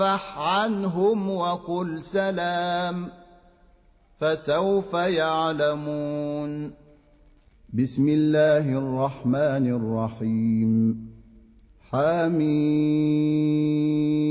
فاصفح عنهم وقل سلام فسوف يعلمون بسم الله الرحمن الرحيم حميم